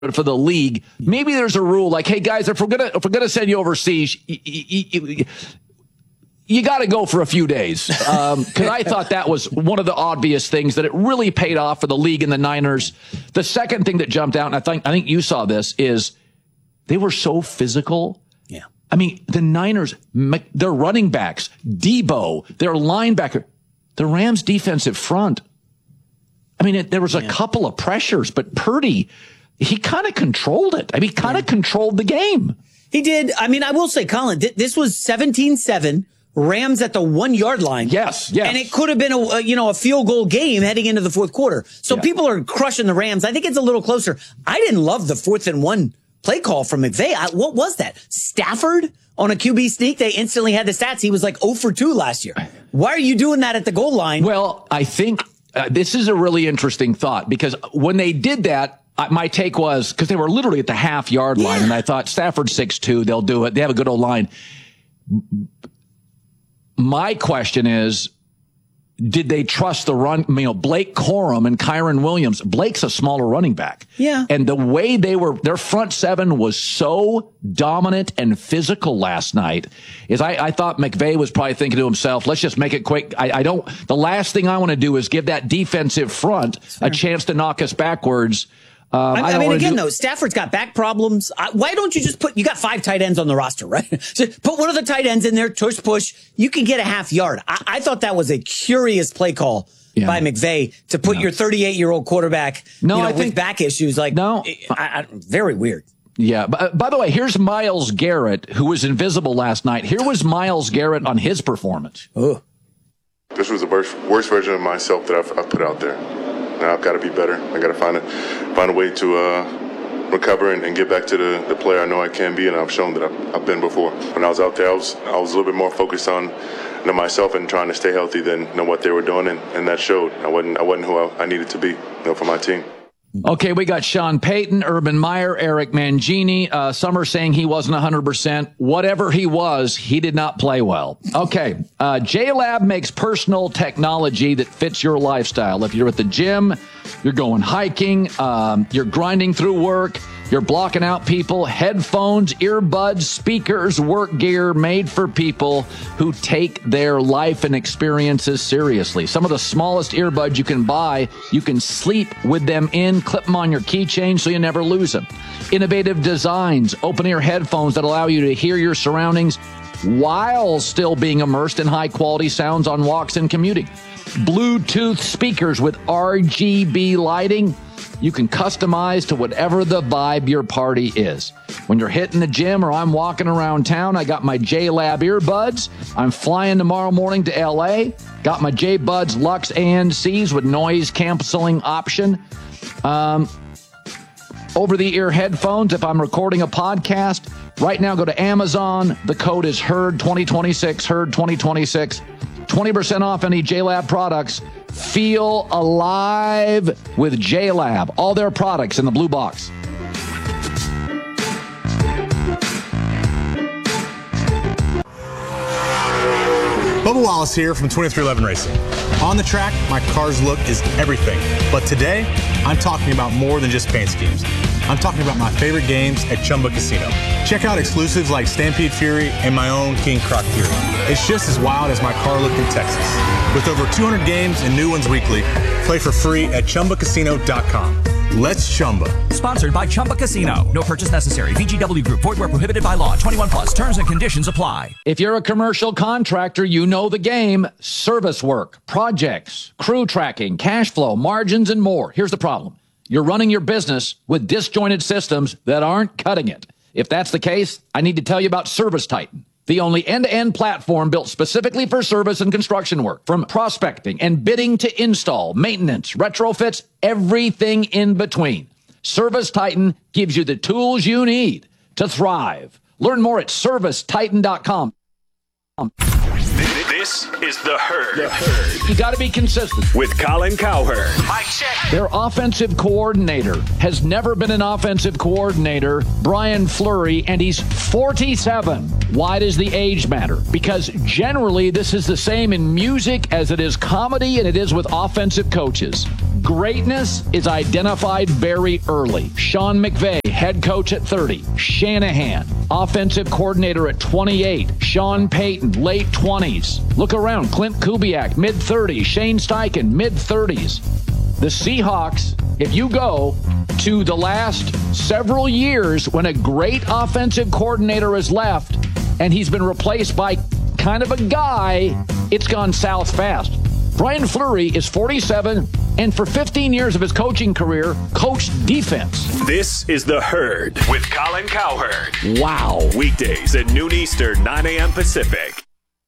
for the league. Maybe there's a rule like, hey guys, if we're gonna send you overseas, you got to go for a few days. Because I thought that was one of the obvious things that it really paid off for the league and the Niners. The second thing that jumped out, and I think you saw this, is they were so physical. Yeah. I mean, the Niners, their running backs, Debo, their linebacker, the Rams defensive front. I mean, there was a couple of pressures, but Purdy, he kind of controlled it. I mean, he kind of controlled the game. He did. I mean, I will say, Colin, this was 17-7, Rams at the 1 yard line. Yes. And it could have been a field goal game heading into the fourth quarter. So people are crushing the Rams. I think it's a little closer. I didn't love the 4th and 1 play call from McVay. What was that? Stafford on a QB sneak? They instantly had the stats. He was like 0 for 2 last year. Why are you doing that at the goal line? Well, I think this is a really interesting thought, because when they did that, my take was, because they were literally at the half-yard line, and I thought Stafford's 6'2", they'll do it. They have a good old line. My question is, did they trust the run? Blake Corum and Kyron Williams. Blake's a smaller running back. Yeah. And the way their front seven was so dominant and physical last night is I thought McVay was probably thinking to himself, let's just make it quick. The last thing I want to do is give that defensive front a chance to knock us backwards. I mean, again, though, Stafford's got back problems. Why don't you just you got 5 tight ends on the roster, right? Just put one of the tight ends in there, push. You can get a half yard. I thought that was a curious play call by McVay to put your 38-year-old quarterback with back issues. Very weird. Yeah. By the way, here's Myles Garrett, who was invisible last night. Here was Myles Garrett on his performance. Oh. This was the worst version of myself that I've put out there. Now I've got to be better. I got to find a way to recover and get back to the player I know I can be, and I've shown that I've been before. When I was out there, I was a little bit more focused on myself and trying to stay healthy than what they were doing, and that showed. I wasn't who I needed to be for my team. Okay, we got Sean Payton, Urban Meyer, Eric Mangini. Some are saying he wasn't 100%. Whatever he was, he did not play well. Okay, JLab makes personal technology that fits your lifestyle. If you're at the gym, you're going hiking, you're grinding through work, you're blocking out people, headphones, earbuds, speakers, work gear made for people who take their life and experiences seriously. Some of the smallest earbuds you can buy, you can sleep with them in, clip them on your keychain so you never lose them. Innovative designs, open-ear headphones that allow you to hear your surroundings while still being immersed in high-quality sounds on walks and commuting. Bluetooth speakers with RGB lighting. You can customize to whatever the vibe your party is. When you're hitting the gym or I'm walking around town, I got my JLab earbuds. I'm flying tomorrow morning to LA. Got my J-Buds Lux ANCs with noise canceling option. Over-the-ear headphones if I'm recording a podcast. Right now, go to Amazon. The code is HERD2026, HERD2026. 20% off any JLab products. Feel alive with JLab. All their products in the blue box. Bubba Wallace here from 2311 Racing. On the track, my car's look is everything. But today, I'm talking about more than just paint schemes. I'm talking about my favorite games at Chumba Casino. Check out exclusives like Stampede Fury and my own King Croc Fury. It's just as wild as my car look in Texas. With over 200 games and new ones weekly, play for free at ChumbaCasino.com. Let's Chumba. Sponsored by Chumba Casino. No purchase necessary. VGW Group. Void where prohibited by law. 21 plus. Terms and conditions apply. If you're a commercial contractor, you know the game. Service work, projects, crew tracking, cash flow, margins, and more. Here's the problem. You're running your business with disjointed systems that aren't cutting it. If that's the case, I need to tell you about ServiceTitan, the only end-to-end platform built specifically for service and construction work. From prospecting and bidding to install, maintenance, retrofits, everything in between. ServiceTitan gives you the tools you need to thrive. Learn more at ServiceTitan.com. This is The Herd. You got to be consistent. With Colin Cowherd. Mic check. Their offensive coordinator has never been an offensive coordinator, Brian Fleury, and he's 47. Why does the age matter? Because generally this is the same in music as it is comedy and it is with offensive coaches. Greatness is identified very early. Sean McVay, head coach at 30. Shanahan, offensive coordinator at 28. Sean Payton, late 20s. Look around. Clint Kubiak, mid-30s. Shane Steichen, mid-30s. The Seahawks, if you go to the last several years when a great offensive coordinator has left and he's been replaced by kind of a guy, it's gone south fast. Brian Fleury is 47 and for 15 years of his coaching career, coached defense. This is The Herd with Colin Cowherd. Wow. Weekdays at noon Eastern, 9 a.m. Pacific.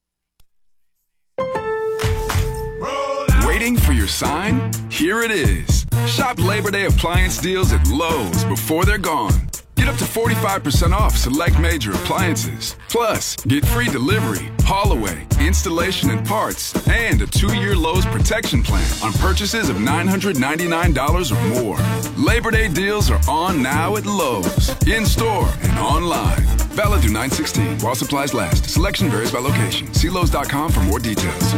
Waiting for your sign? Here it is. Shop Labor Day appliance deals at Lowe's before they're gone. Get up to 45% off select major appliances. Plus, get free delivery, haul away, installation and parts, and a 2-year Lowe's protection plan on purchases of $999 or more. Labor Day deals are on now at Lowe's, in-store and online. Valid through 9/16 while supplies last. Selection varies by location. See Lowe's.com for more details.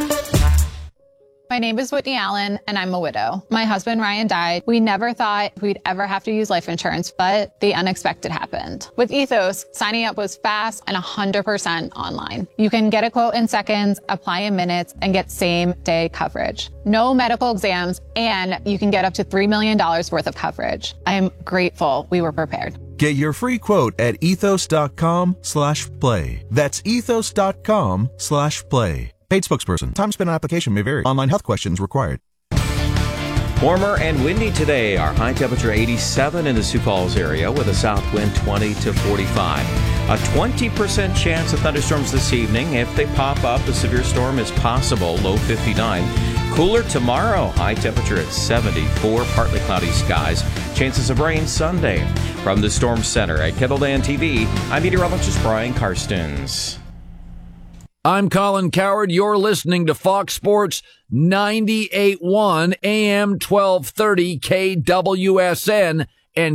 My name is Whitney Allen, and I'm a widow. My husband, Ryan, died. We never thought we'd ever have to use life insurance, but the unexpected happened. With Ethos, signing up was fast and 100% online. You can get a quote in seconds, apply in minutes, and get same-day coverage. No medical exams, and you can get up to $3 million worth of coverage. I am grateful we were prepared. Get your free quote at ethos.com/play. That's ethos.com/play. Paid spokesperson. Time spent on application may vary. Online health questions required. Warmer and windy today. Our high temperature 87 in the Sioux Falls area with a south wind 20 to 45. A 20% chance of thunderstorms this evening. If they pop up, a severe storm is possible. Low 59. Cooler tomorrow. High temperature at 74. Partly cloudy skies. Chances of rain Sunday. From the Storm Center at Kettledan TV, I'm meteorologist Brian Karstens. I'm Colin Cowherd. You're listening to Fox Sports 98.1 AM 1230 KWSN and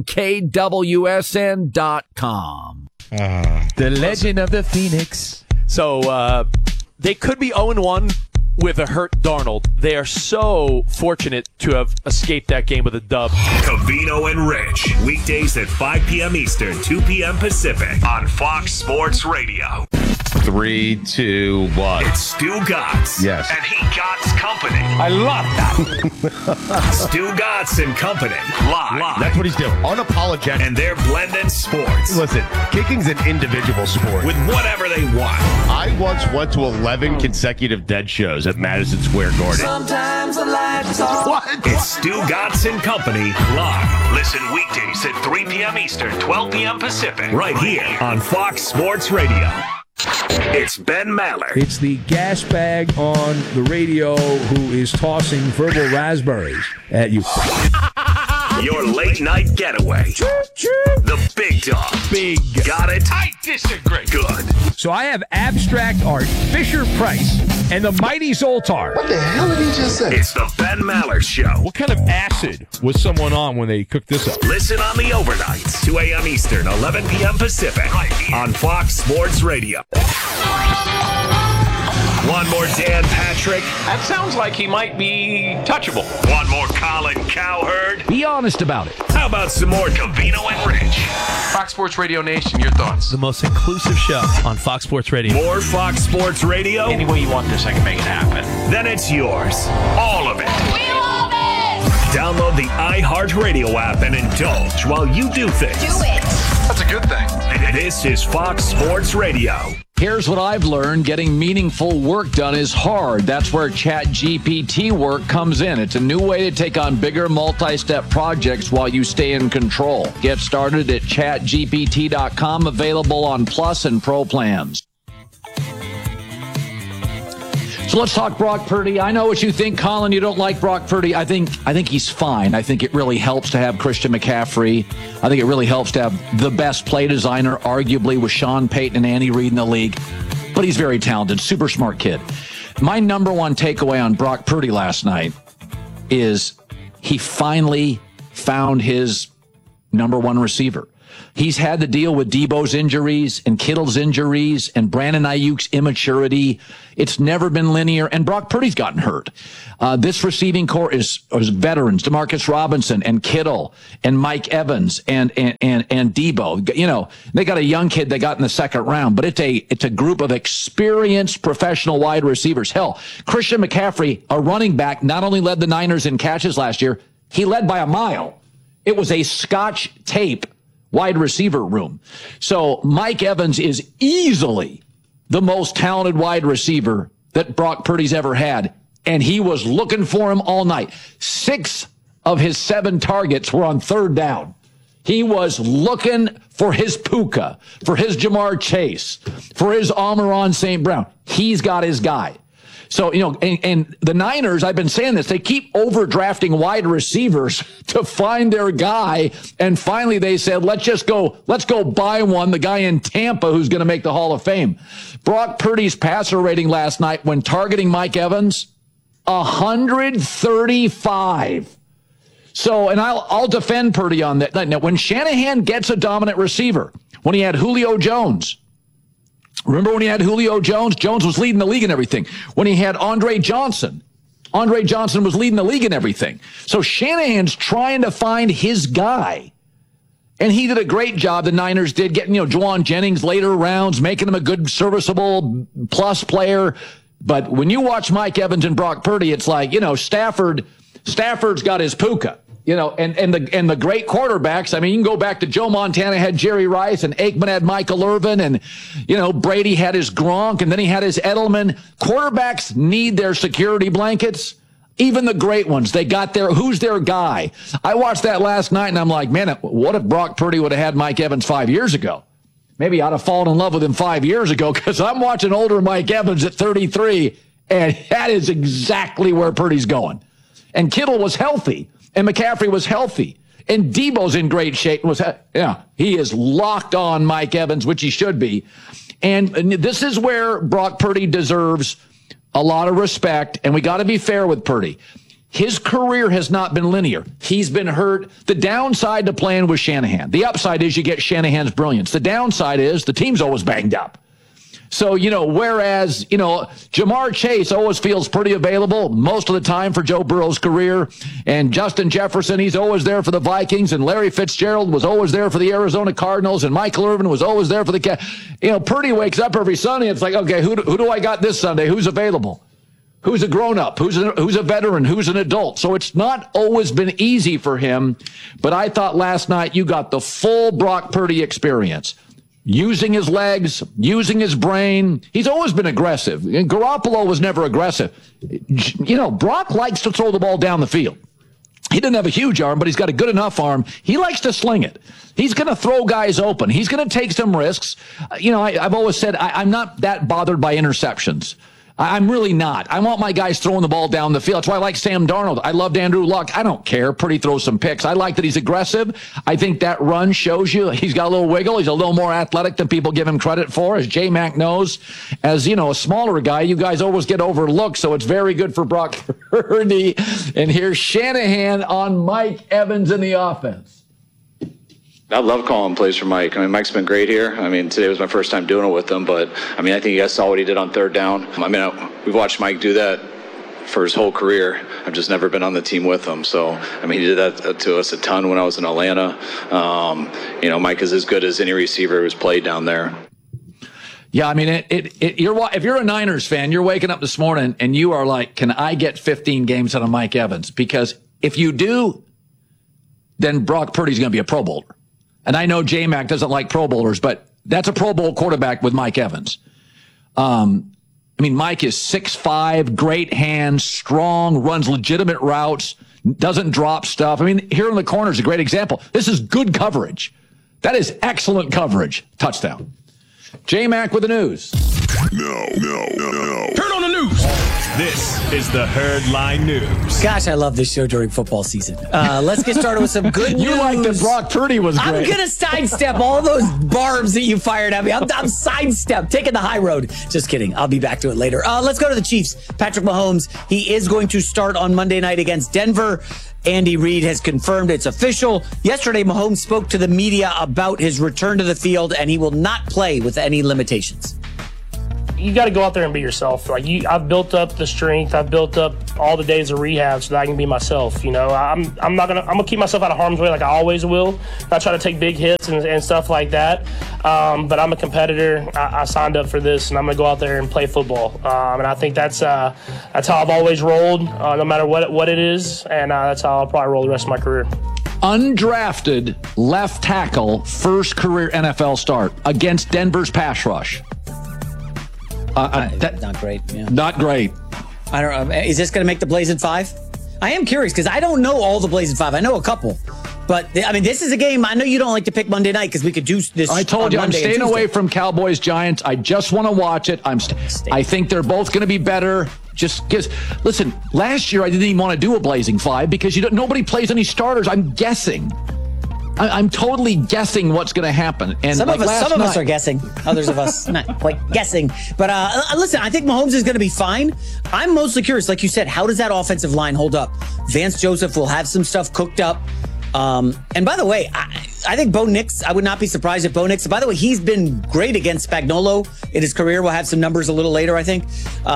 KWSN.com. The legend of the Phoenix. So they could be 0-1 with a hurt Darnold. They are so fortunate to have escaped that game with a dub. Covino and Rich. Weekdays at 5 p.m. Eastern, 2 p.m. Pacific on Fox Sports Radio. 3, 2, 1. It's Stu Gotts. Yes. And he Gotts Company. I love that. Stu Gotts and Company. Live. That's what he's doing. Unapologetic. And they're blending sports. Listen, kicking's an individual sport. With whatever they want. I once went to 11 consecutive dead shows at Madison Square Garden. Sometimes the lights off. What? It's Stu Gotts and Company live. Listen weekdays at 3 p.m. Eastern, 12 p.m. Pacific. Right here on Fox Sports Radio. It's Ben Maller. It's the gas bag on the radio who is tossing verbal raspberries at you. Your late night getaway. The big dog. Big. Got it? I disagree. Good. So I have abstract art, Fisher-Price, and the mighty Zoltar. What the hell did he just say? It's the Ben Maller Show. What kind of acid was someone on when they cooked this up? Listen on the overnights, 2 a.m. Eastern, 11 p.m. Pacific, right here on Fox Sports Radio. One more Dan Patrick. That sounds like he might be touchable. One more Colin Cowherd. Be honest about it. How about some more Covino and Rich? Fox Sports Radio Nation, your thoughts. The most inclusive show on Fox Sports Radio. More Fox Sports Radio? Any way you want this, I can make it happen. Then it's yours. All of it. We love it! Download the iHeartRadio app and indulge while you do things. Do it! That's a good thing. This is Fox Sports Radio. Here's what I've learned. Getting meaningful work done is hard. That's where ChatGPT work comes in. It's a new way to take on bigger multi-step projects while you stay in control. Get started at chatgpt.com, available on Plus and Pro plans. So let's talk Brock Purdy. I know what you think, Colin. You don't like Brock Purdy. I think he's fine. I think it really helps to have Christian McCaffrey. I think it really helps to have the best play designer, arguably, with Sean Payton and Andy Reid in the league. But he's very talented, super smart kid. My number one takeaway on Brock Purdy last night is he finally found his number one receiver. He's had to deal with Debo's injuries and Kittle's injuries and Brandon Ayuk's immaturity. It's never been linear, and Brock Purdy's gotten hurt. This receiving core is veterans, Demarcus Robinson and Kittle and Mike Evans and Debo. You know, they got a young kid they got in the second round, but it's a group of experienced professional wide receivers. Hell, Christian McCaffrey, a running back, not only led the Niners in catches last year, he led by a mile. It was a Scotch tape wide receiver room. So Mike Evans is easily the most talented wide receiver that Brock Purdy's ever had. And he was looking for him all night. 6 of his 7 targets were on third down. He was looking for his Puka, for his Jamar Chase, for his Amon-Ra St. Brown. He's got his guy. So, you know, and the Niners, I've been saying this, they keep overdrafting wide receivers to find their guy. And finally they said, let's go buy one, the guy in Tampa who's going to make the Hall of Fame. Brock Purdy's passer rating last night when targeting Mike Evans, 135. So, and I'll defend Purdy on that. Now, when Shanahan gets a dominant receiver, when he had Julio Jones, remember when he had Julio Jones? Jones was leading the league in everything. When he had Andre Johnson was leading the league in everything. So Shanahan's trying to find his guy. And he did a great job, the Niners did, getting, Juwan Jennings later rounds, making him a good, serviceable plus player. But when you watch Mike Evans and Brock Purdy, it's like, Stafford's got his Puka. And the great quarterbacks, I mean, you can go back to Joe Montana had Jerry Rice and Aikman had Michael Irvin and, Brady had his Gronk and then he had his Edelman. Quarterbacks need their security blankets. Even the great ones, they got who's their guy? I watched that last night and I'm like, man, what if Brock Purdy would have had Mike Evans 5 years ago? Maybe I'd have fallen in love with him 5 years ago because I'm watching older Mike Evans at 33 and that is exactly where Purdy's going. And Kittle was healthy. And McCaffrey was healthy. And Debo's in great shape. He is locked on Mike Evans, which he should be. And this is where Brock Purdy deserves a lot of respect. And we got to be fair with Purdy. His career has not been linear. He's been hurt. The downside to playing with Shanahan. The upside is you get Shanahan's brilliance. The downside is the team's always banged up. So, whereas, Jamar Chase always feels pretty available most of the time for Joe Burrow's career. And Justin Jefferson, he's always there for the Vikings. And Larry Fitzgerald was always there for the Arizona Cardinals. And Michael Irvin was always there for the Purdy wakes up every Sunday. It's like, okay, who do I got this Sunday? Who's available? Who's a grown-up? Who's a veteran? Who's an adult? So it's not always been easy for him. But I thought last night you got the full Brock Purdy experience. Using his legs, using his brain. He's always been aggressive. And Garoppolo was never aggressive. Brock likes to throw the ball down the field. He doesn't have a huge arm, but he's got a good enough arm. He likes to sling it. He's going to throw guys open. He's going to take some risks. I've always said I'm not that bothered by interceptions. I'm really not. I want my guys throwing the ball down the field. That's why I like Sam Darnold. I loved Andrew Luck. I don't care. Purdy throws some picks. I like that he's aggressive. I think that run shows you he's got a little wiggle. He's a little more athletic than people give him credit for. As J-Mac knows, as a smaller guy, you guys always get overlooked. So it's very good for Brock Purdy. And here's Shanahan on Mike Evans in the offense. I love calling plays for Mike. I mean, Mike's been great here. I mean, today was my first time doing it with him, but I mean, I think you guys saw what he did on third down. I mean, we've watched Mike do that for his whole career. I've just never been on the team with him. So, I mean, he did that to us a ton when I was in Atlanta. Mike is as good as any receiver who's played down there. Yeah, I mean, if you're a Niners fan, you're waking up this morning and you are like, can I get 15 games out of Mike Evans? Because if you do, then Brock Purdy's going to be a Pro Bowler. And I know J-Mac doesn't like Pro Bowlers, but that's a Pro Bowl quarterback with Mike Evans. Mike is 6'5", great hands, strong, runs legitimate routes, doesn't drop stuff. I mean, here in the corner is a great example. This is good coverage. That is excellent coverage. Touchdown. J-Mac with the news. No. Turn on the news. This is the Herdline News. Gosh, I love this show during football season. Let's get started with some good news. You like that Brock Purdy was great. I'm going to sidestep all those barbs that you fired at me. I'm taking the high road. Just kidding. I'll be back to it later. Let's go to the Chiefs. Patrick Mahomes, he is going to start on Monday night against Denver. Andy Reid has confirmed it's official. Yesterday, Mahomes spoke to the media about his return to the field, and he will not play with any limitations. You got to go out there and be yourself. I've built up the strength. I've built up all the days of rehab so that I can be myself. I'm gonna keep myself out of harm's way like I always will. Not try to take big hits and stuff like that. But I'm a competitor. I signed up for this, and I'm gonna go out there and play football. And I think that's how I've always rolled, no matter what it is. And that's how I'll probably roll the rest of my career. Undrafted left tackle, first career NFL start against Denver's pass rush. Not great. Yeah. Not great. I don't know. Is this going to make the Blazing Five? I am curious because I don't know all the Blazing Five. I know a couple. But, this is a game. I know you don't like to pick Monday night because we could do this. I told you, I'm staying away from Cowboys Giants. I just want to watch it. I think they're both going to be better. Just because, listen, last year I didn't even want to do a Blazing Five because nobody plays any starters. I'm guessing. I'm totally guessing what's going to happen. And some of us are guessing. Others of us not quite guessing. But listen, I think Mahomes is going to be fine. I'm mostly curious, like you said, how does that offensive line hold up? Vance Joseph will have some stuff cooked up. And by the way, I think Bo Nix, I would not be surprised if Bo Nix, by the way, he's been great against Spagnuolo in his career. We'll have some numbers a little later, I think.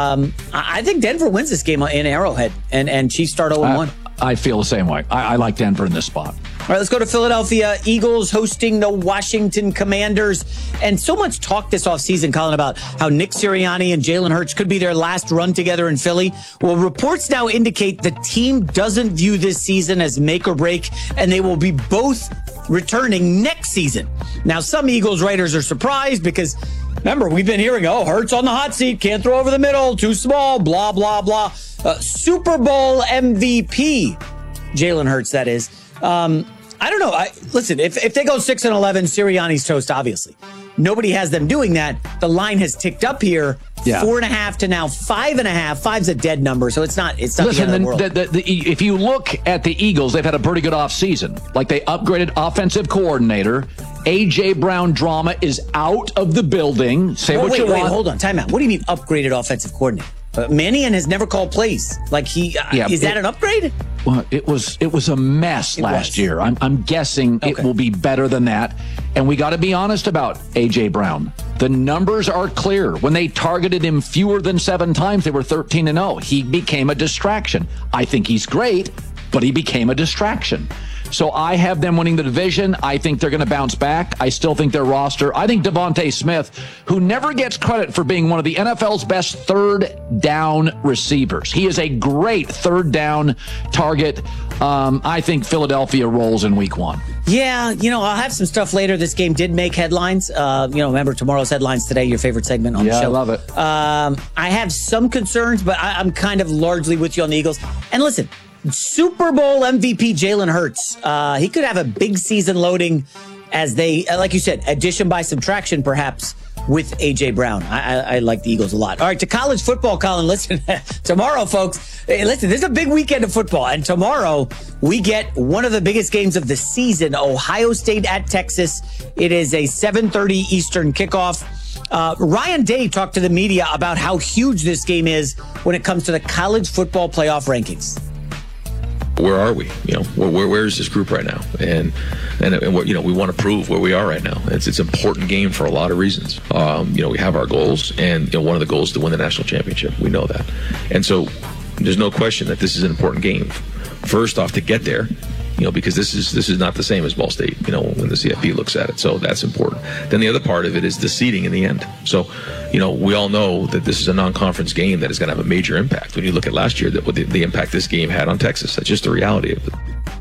I think Denver wins this game in Arrowhead, and Chiefs start 0-1. I feel the same way. I like Denver in this spot. All right, let's go to Philadelphia. Eagles hosting the Washington Commanders. And so much talk this offseason, Colin, about how Nick Sirianni and Jalen Hurts could be their last run together in Philly. Well, reports now indicate the team doesn't view this season as make or break, and they will be both returning next season. Now, some Eagles writers are surprised because, remember, we've been hearing, Hurts on the hot seat, can't throw over the middle, too small, blah, blah, blah. Super Bowl MVP, Jalen Hurts, that is. I don't know. Listen, if they go 6-11, Sirianni's toast, obviously. Nobody has them doing that. The line has ticked up here. Yeah. 4.5 to now 5.5. 5's a dead number, so it's not listen, the end of the world. If you look at the Eagles, they've had a pretty good offseason. Like, they upgraded offensive coordinator. A.J. Brown drama is out of the building. Wait, hold on. Time out. What do you mean upgraded offensive coordinator? Mannion has never called plays. Is that an upgrade? Well, it was a mess last year. I'm guessing it will be better than that. And we got to be honest about A.J. Brown. The numbers are clear. When they targeted him fewer than 7 times, they were 13-0. He became a distraction. I think he's great, but he became a distraction. So I have them winning the division. I think they're going to bounce back. I still think their roster. I think Devontae Smith, who never gets credit for being one of the NFL's best third down receivers. He is a great third down target. I think Philadelphia rolls in week 1. Yeah, I'll have some stuff later. This game did make headlines. Remember tomorrow's headlines today, your favorite segment on the show. Yeah, I love it. I have some concerns, but I'm kind of largely with you on the Eagles. And listen, Super Bowl MVP Jalen Hurts. He could have a big season loading as they, like you said, addition by subtraction, perhaps, with A.J. Brown. I like the Eagles a lot. All right, to college football, Colin, listen, tomorrow, folks, listen, this is a big weekend of football. And tomorrow, we get one of the biggest games of the season, Ohio State at Texas. It is a 7:30 Eastern kickoff. Ryan Day talked to the media about how huge this game is when it comes to the college football playoff rankings. Where are we? Where is this group right now? And what we want to prove where we are right now. It's an important game for a lot of reasons. We have our goals, and one of the goals is to win the national championship. We know that, and so there's no question that this is an important game. First off, to get there, because this is not the same as Ball State. When the CFP looks at it, so that's important. Then the other part of it is the seeding in the end. So, we all know that this is a non-conference game that is going to have a major impact. When you look at last year, the impact this game had on Texas, that's just the reality of it.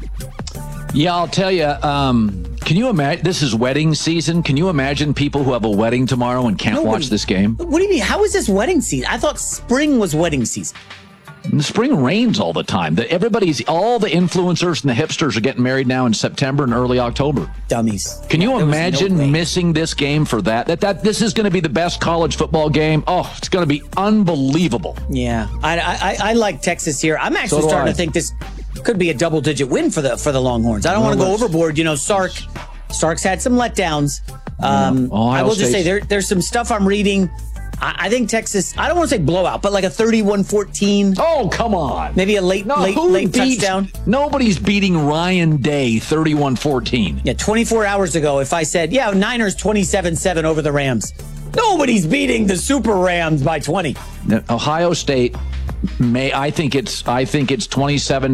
Yeah, I'll tell you. Can you imagine? This is wedding season. Can you imagine people who have a wedding tomorrow and can't watch this game? What do you mean? How is this wedding season? I thought spring was wedding season. The spring rains all the time. All the influencers and the hipsters are getting married now in September and early October. Dummies. Can you imagine missing this game for that? This is going to be the best college football game. Oh, it's going to be unbelievable. Yeah, I like Texas here. I'm actually starting to think this could be a double-digit win for the Longhorns. I don't want to go overboard. Sark's had some letdowns. I will just say there's some stuff I'm reading. I think Texas, I don't want to say blowout, but like a 31-14. Oh, come on. Maybe a late touchdown. Nobody's beating Ryan Day 31-14. Yeah, 24 hours ago, if I said, Niners 27-7 over the Rams. Nobody's beating the Super Rams by 20. Ohio State I think it's 27-26,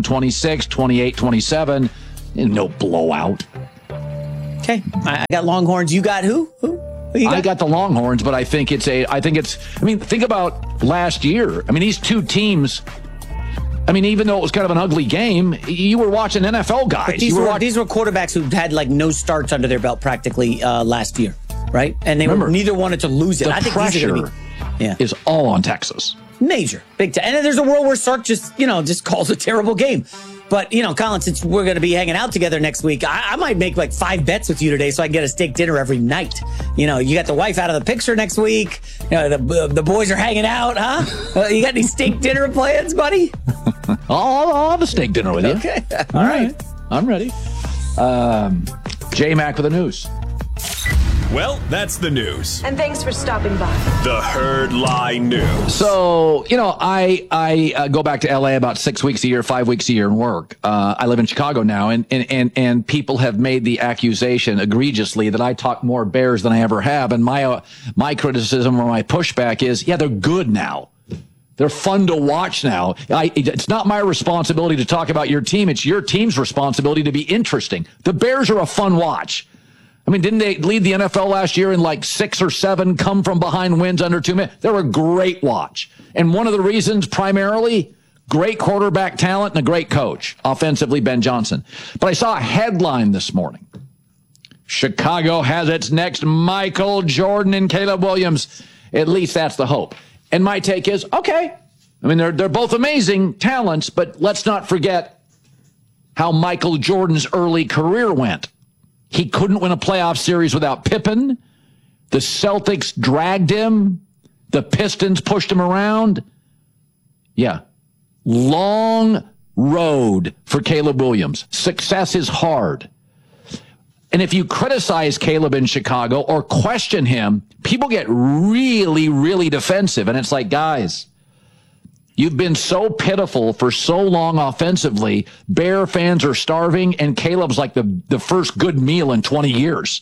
28-27. No blowout. Okay. I got Longhorns. You got who? I got the Longhorns, but I think think about last year. I mean, these two teams, even though it was kind of an ugly game, you were watching NFL guys. But these were quarterbacks who had like no starts under their belt practically last year, right? And neither wanted to lose it. The I think pressure is all on Texas. Major, big time. And then there's a world where Sark just calls a terrible game. But, Colin, since we're going to be hanging out together next week, I might make like 5 bets with you today so I can get a steak dinner every night. You got the wife out of the picture next week. The boys are hanging out, huh? You got any steak dinner plans, buddy? I'll have a steak dinner with you. Okay. All right. I'm ready. J-Mac with the news. Well, that's the news. And thanks for stopping by. The Herd Lie News. So, I go back to LA about 6 weeks a year, 5 weeks a year and work. I live in Chicago now, and people have made the accusation egregiously that I talk more Bears than I ever have. And my criticism or my pushback is, they're good now. They're fun to watch now. It's not my responsibility to talk about your team. It's your team's responsibility to be interesting. The Bears are a fun watch. Didn't they lead the NFL last year in like 6 or 7 come from behind wins under 2 minutes? They're a great watch. And one of the reasons, primarily, great quarterback talent and a great coach. Offensively, Ben Johnson. But I saw a headline this morning. Chicago has its next Michael Jordan and Caleb Williams. At least that's the hope. And my take is, okay. They're both amazing talents, but let's not forget how Michael Jordan's early career went. He couldn't win a playoff series without Pippen. The Celtics dragged him. The Pistons pushed him around. Yeah. Long road for Caleb Williams. Success is hard. And if you criticize Caleb in Chicago or question him, people get really, really defensive. And it's like, guys, you've been so pitiful for so long offensively. Bear fans are starving, and Caleb's like the first good meal in 20 years.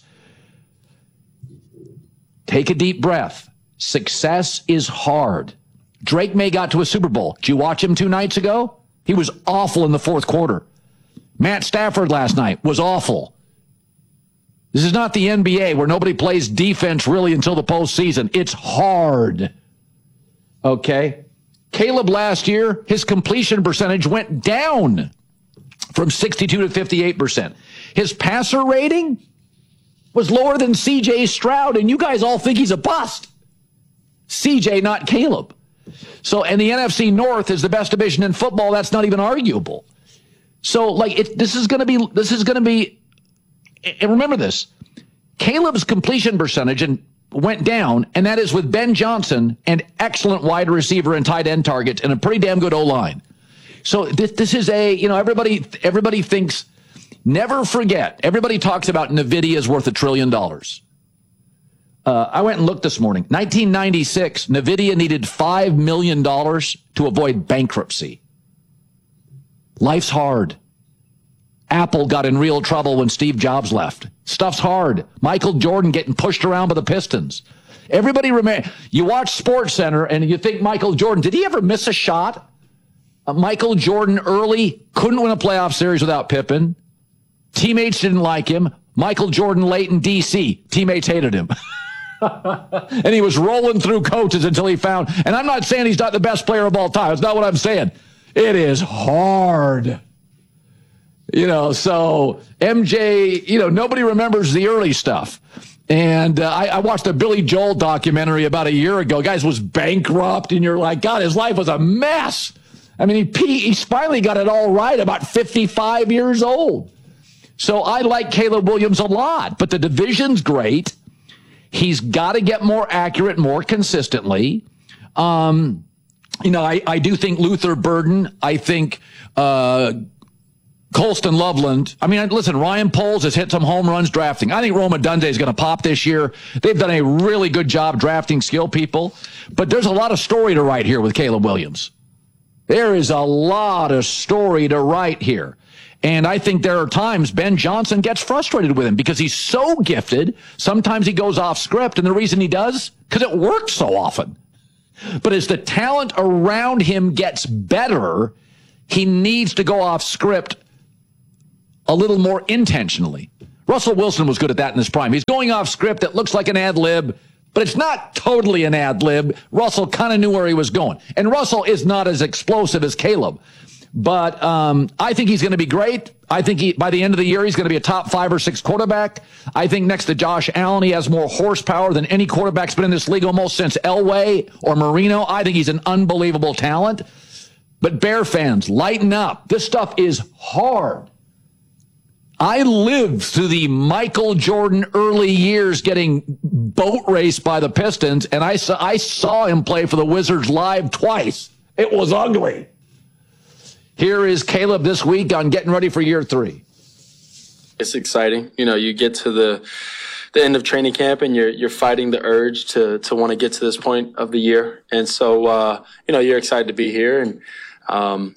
Take a deep breath. Success is hard. Drake May got to a Super Bowl. Did you watch him 2 nights ago? He was awful in the fourth quarter. Matt Stafford last night was awful. This is not the NBA where nobody plays defense really until the postseason. It's hard. Okay? Caleb last year, his completion percentage went down from 62 to 58%. His passer rating was lower than C.J. Stroud, and you guys all think he's a bust. C.J., not Caleb. So, and the NFC North is the best division in football. That's not even arguable. So, this is going to be, and remember this, Caleb's completion percentage went down, and that is with Ben Johnson, an excellent wide receiver and tight end targets, and a pretty damn good O-line. So this is everybody thinks, never forget, everybody talks about NVIDIA is worth $1 trillion. I went and looked this morning. 1996, NVIDIA needed $5 million to avoid bankruptcy. Life's hard. Apple got in real trouble when Steve Jobs left. Stuff's hard. Michael Jordan getting pushed around by the Pistons. Everybody remember, you watch SportsCenter and you think Michael Jordan, did he ever miss a shot? Michael Jordan early couldn't win a playoff series without Pippen. Teammates didn't like him. Michael Jordan late in D.C. Teammates hated him. And he was rolling through coaches until he found, and I'm not saying he's not the best player of all time. That's not what I'm saying. It is hard. So MJ, nobody remembers the early stuff. And I watched a Billy Joel documentary about a year ago. Guys was bankrupt, and you're like, God, his life was a mess. He finally got it all right about 55 years old. So I like Caleb Williams a lot, but the division's great. He's got to get more accurate more consistently. I do think Luther Burden, I think Colston Loveland. I mean, listen, Ryan Poles has hit some home runs drafting. I think Roma Dunde is going to pop this year. They've done a really good job drafting skill people. But there's a lot of story to write here with Caleb Williams. There is a lot of story to write here. And I think there are times Ben Johnson gets frustrated with him because he's so gifted. Sometimes he goes off script, and the reason he does, because it works so often. But as the talent around him gets better, he needs to go off script a little more intentionally. Russell Wilson was good at that in his prime. He's going off script. It looks like an ad lib, but it's not totally an ad lib. Russell kind of knew where he was going. And Russell is not as explosive as Caleb. But I think he's going to be great. I think by the end of the year, he's going to be a top 5 or 6 quarterback. I think next to Josh Allen, he has more horsepower than any quarterback's been in this league almost since Elway or Marino. I think he's an unbelievable talent. But Bear fans, lighten up. This stuff is hard. I lived through the Michael Jordan early years getting boat raced by the Pistons, and I saw him play for the Wizards live twice. It was ugly. Here is Caleb this week on getting ready for year 3. It's exciting. You know, you get to the end of training camp and you're fighting the urge to want to get to this point of the year. And so, you're excited to be here, and,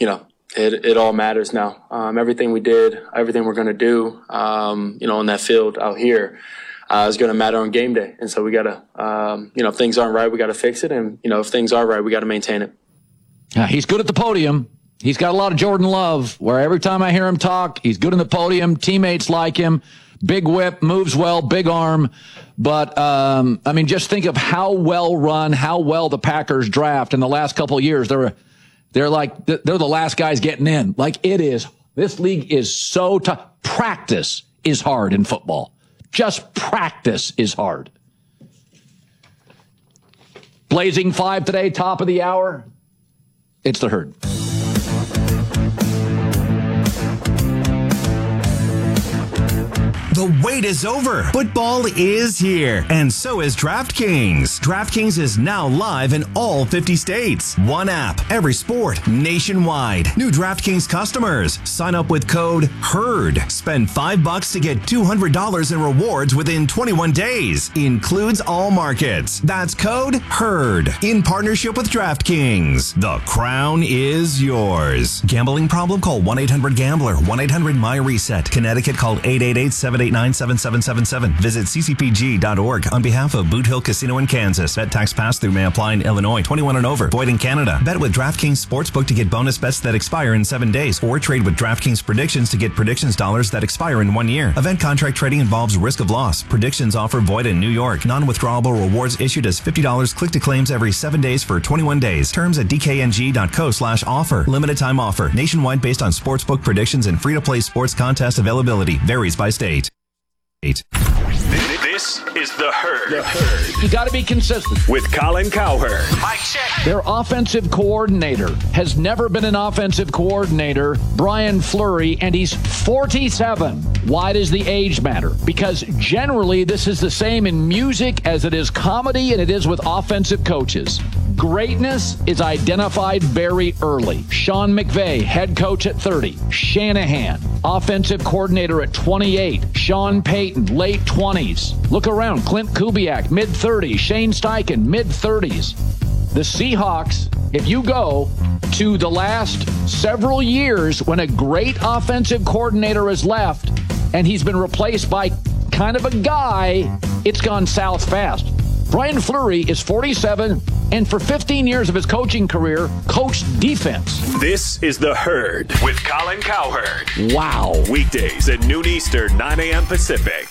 it all matters now. Everything we did, everything we're going to do, on that field out here, is going to matter on game day. And so we got to, if things aren't right, we got to fix it. And, if things are right, we got to maintain it. He's good at the podium. He's got a lot of Jordan love, where every time I hear him talk, he's good in the podium. Teammates like him. Big whip, moves well, big arm. But, just think of how well run, how well the Packers draft in the last couple of years. They're the last guys getting in. Like, it is. This league is so tough. Practice is hard in football. Just practice is hard. Blazing 5 today, top of the hour. It's the Herd. The wait is over. Football is here, and so is DraftKings. DraftKings is now live in all 50 states. One app, every sport, nationwide. New DraftKings customers, sign up with code HERD. Spend $5 to get $200 in rewards within 21 days. Includes all markets. That's code HERD. In partnership with DraftKings. The crown is yours. Gambling problem? Call 1-800-GAMBLER. 1-800-MY-RESET. Connecticut, call 888-789-7777. Visit ccpg.org on behalf of Boot Hill Casino in Kansas. Bet tax pass-through may apply in Illinois. 21 and over. Void in Canada. Bet with DraftKings Sportsbook to get bonus bets that expire in 7 days. Or trade with DraftKings Predictions to get predictions dollars that expire in 1 year. Event contract trading involves risk of loss. Predictions offer void in New York. Non-withdrawable rewards issued as $50 click to claims every 7 days for 21 days. Terms at dkng.co/offer. Limited time offer. Nationwide based on sportsbook predictions and free-to-play sports contest availability. Varies by state. This is The Herd. You got to be consistent. With Colin Cowherd. Mic check. Their offensive coordinator has never been an offensive coordinator, Brian Fleury, and he's 47. Why does the age matter? Because generally this is the same in music as it is comedy and it is with offensive coaches. Greatness is identified very early. Sean McVay, head coach at 30. Shanahan, offensive coordinator at 28. Sean Payton, late 20s. Look around. Clint Kubiak, mid-30s. Shane Steichen, mid-30s. The Seahawks, if you go to the last several years when a great offensive coordinator has left and he's been replaced by kind of a guy, it's gone south fast. Brian Fleury is 47 and for 15 years of his coaching career, coached defense. This is The Herd with Colin Cowherd. Wow. Weekdays at noon Eastern, 9 a.m. Pacific.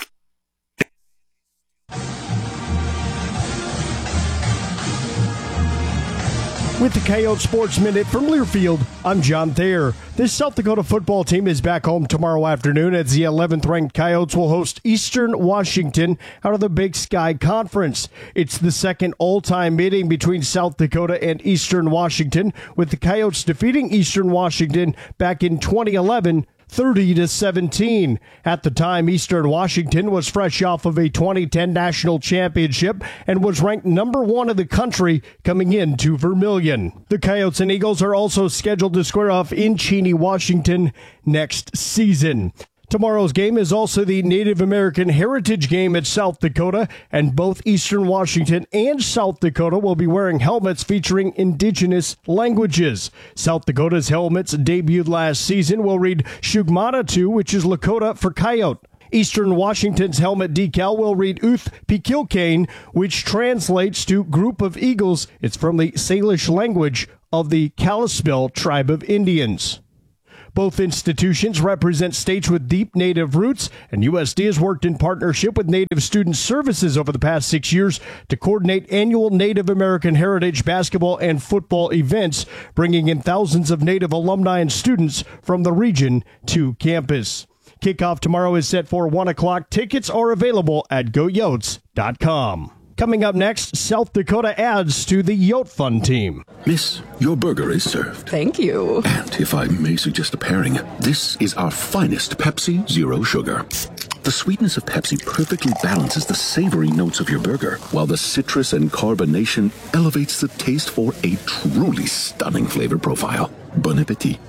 With the Coyote Sports Minute from Learfield, I'm John Thayer. This South Dakota football team is back home tomorrow afternoon as the 11th-ranked Coyotes will host Eastern Washington out of the Big Sky Conference. It's the second all-time meeting between South Dakota and Eastern Washington, with the Coyotes defeating Eastern Washington back in 2011 30-17. At the time, Eastern Washington was fresh off of a 2010 national championship and was ranked number 1 in the country coming into Vermilion. The Coyotes and Eagles are also scheduled to square off in Cheney, Washington next season. Tomorrow's game is also the Native American Heritage Game at South Dakota, and both Eastern Washington and South Dakota will be wearing helmets featuring indigenous languages. South Dakota's helmets debuted last season will read Shugmatatu, which is Lakota for coyote. Eastern Washington's helmet decal will read Uth Pikilkane, which translates to Group of Eagles. It's from the Salish language of the Kalispel tribe of Indians. Both institutions represent states with deep Native roots, and USD has worked in partnership with Native Student Services over the past 6 years to coordinate annual Native American Heritage basketball and football events, bringing in thousands of Native alumni and students from the region to campus. Kickoff tomorrow is set for 1 o'clock. Tickets are available at GoYotes.com. Coming up next, South Dakota adds to the Yote Fun team. Miss, your burger is served. Thank you. And if I may suggest a pairing, this is our finest Pepsi Zero Sugar. The sweetness of Pepsi perfectly balances the savory notes of your burger, while the citrus and carbonation elevates the taste for a truly stunning flavor profile. Bon appetit.